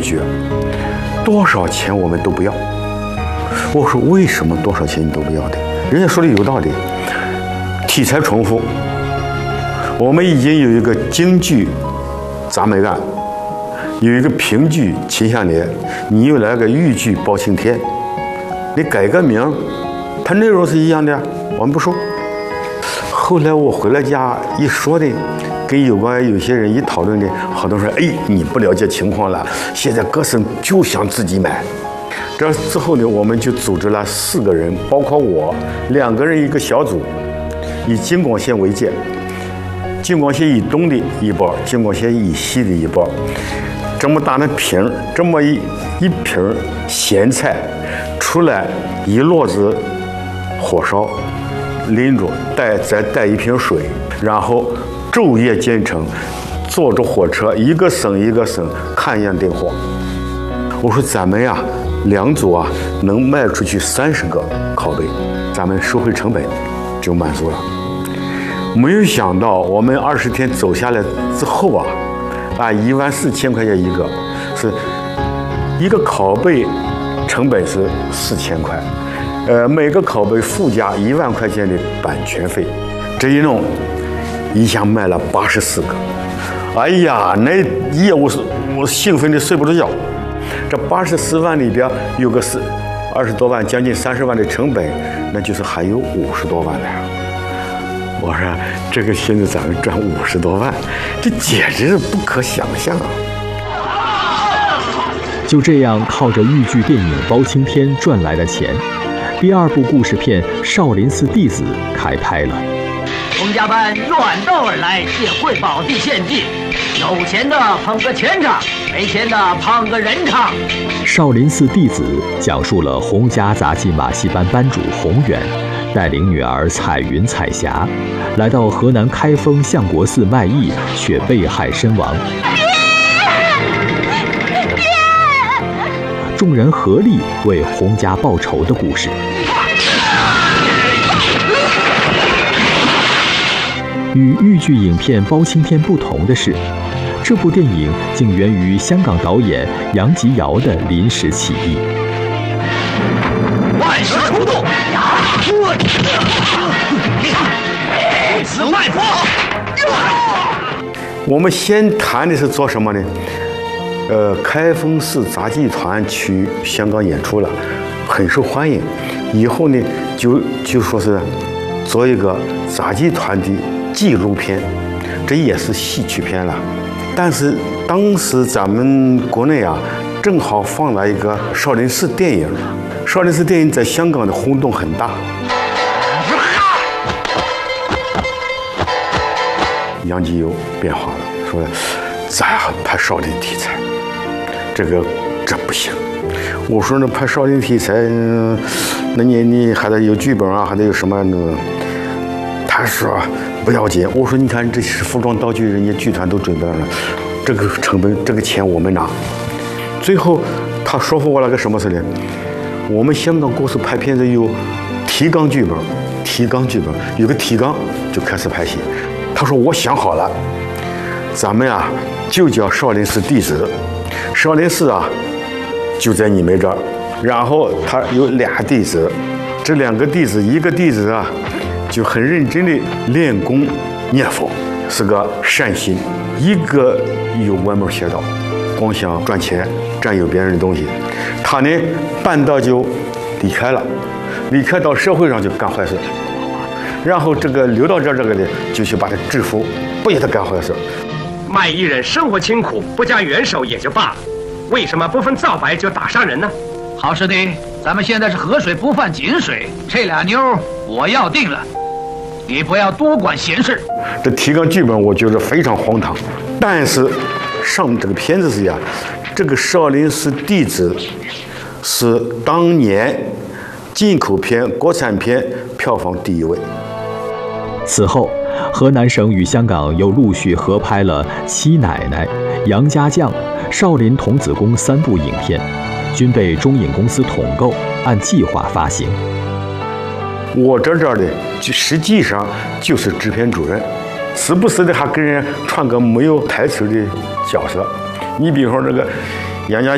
绝，多少钱我们都不要。我说为什么多少钱你都不要的？人家说的有道理，题材重复。我们已经有一个京剧铡美案，有一个评剧秦香莲，你又来个豫剧包青天，你改个名，它内容是一样的，我们不说。后来我回了家一说的，跟有些人一讨论的，好多人说：“哎，你不了解情况了，现在各省就想自己买。”这之后呢，我们就组织了4个人，包括我2个人一个小组，以京广线为界，京广线以东的一波，京广线以西的一波。这么大的瓶，这么一瓶咸菜，出来一摞子火烧，拎着再带一瓶水，然后昼夜兼程，坐着火车一个省一个省看样订货。我说咱们呀，2组啊能卖出去30个拷贝，咱们收回成本就满足了。没有想到我们20天走下来之后啊，14000块钱一个，是一个拷贝成本是4000块，每个拷贝附加1万块钱的版权费，这一弄，一下卖了84个。哎呀，那业务是我兴奋的睡不着觉。这84万里边有个20多万，将近30万的成本，那就是还有50多万的呀。我说这个现在咱们赚50多万，这简直是不可想象啊！ 就这样靠着豫剧电影《包青天》赚来的钱，第2部故事片《少林寺弟子》开拍了。 洪家班远道而来，谢会宝地献计，有钱的捧个钱场，没钱的捧个人场。 少林寺弟子讲述了洪家杂技马戏班班主洪远带领女儿彩云、彩霞来到河南开封相国寺卖艺，却被害身亡。众人合力为洪家报仇的故事。与豫剧影片《包青天》不同的是，这部电影竟源于香港导演杨吉尧的临时起意。 万蛇出洞，此外佛。 我们先谈的是做什么呢？开封市杂技团去香港演出了，很受欢迎。以后呢，就说是做一个杂技团的纪录片，这也是戏曲片了。但是当时咱们国内啊，正好放了一个少林寺电影，少林寺电影在香港的轰动很大。杨吉尧变化了，说咱拍少林题材，这不行。我说那拍少林题材，那你还得有剧本啊，还得有什么那个。他说不要紧。我说你看这是服装道具，人家剧团都准备了，这个成本这个钱我们拿。最后他说服我了个什么事呢？我们香港公司拍片子有提纲剧本，有个提纲就开始拍戏。他说我想好了，咱们啊就叫少林寺弟子，少林寺啊就在你们这儿，然后他有2弟子，这2个弟子，一个弟子啊就很认真的练功念佛，是个善心；一个有歪门邪道，光想赚钱，占有别人的东西。他呢半道就离开了，离开到社会上就干坏事，然后这个留到这个呢就去把他制服，不给他干坏事。 卖艺人生活清苦，不加援手也就罢了，为什么不分皂白就打伤人呢？ 好师弟，咱们现在是河水不犯井水，这俩妞我要定了，你不要多管闲事。 这提纲剧本我觉得非常荒唐，但是上这个片子是呀，这个少林寺弟子是当年进口片、国产片票房第1位。 此后，河南省与香港又陆续合拍了《七奶奶》《杨家将》《少林童子功》3部影片，均被中影公司统购，按计划发行。 我这的就实际上就是制片主任，时不时的还跟人串个没有台词的角色。你比如说这个杨家